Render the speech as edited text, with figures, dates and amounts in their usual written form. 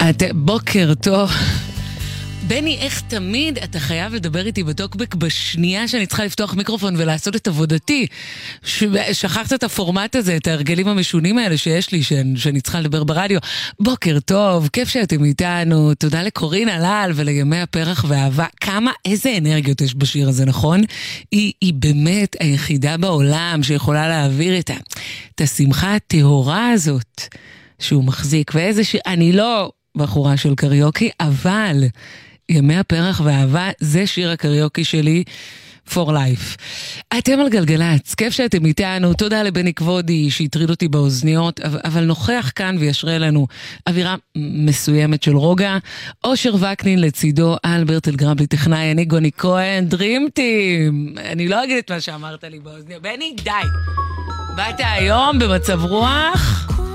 בוקר טוב. בני, איך תמיד אתה חייב לדבר איתי בטוקבק בשנייה שאני צריכה לפתוח מיקרופון ולעשות את עבודתי. שכחת את הפורמט הזה, את ההרגלים המשונים האלה שיש לי, שאני צריכה לדבר ברדיו. בוקר טוב, כיף שאתם איתנו. תודה לקורין הלל ולימי הפרח והאהבה. איזה אנרגיות יש בשיר הזה, נכון? היא באמת היחידה בעולם שיכולה להעביר את השמחה הטהורה הזאת שהוא מחזיק. ואיזה שיר, אני לא בחורה של קריוקי, אבל ימי הפרח והאהבה זה שיר הקריוקי שלי for life. אתם על גלגלץ, כיף שאתם איתנו. תודה לבני כבודי שהטריד אותי באוזניות, אבל נוכח כאן וישרה לנו אווירה מסוימת של רוגע. אושר וקנין לצידו, אלברט אלגרבלי טכנאי, אני גוני כהן, דרימטים. אני לא אגיד את מה שאמרת לי באוזניות. בני, די. באת היום במצב רוח?